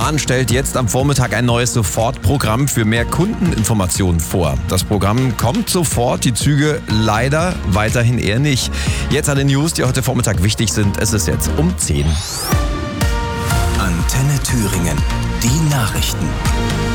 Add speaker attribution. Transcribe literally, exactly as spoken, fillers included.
Speaker 1: Bahn stellt jetzt am Vormittag ein neues Sofortprogramm für mehr Kundeninformationen vor. Das Programm kommt sofort, die Züge leider weiterhin eher nicht. Jetzt alle News, die heute Vormittag wichtig sind. Es ist jetzt um zehn.
Speaker 2: Antenne Thüringen, die Nachrichten.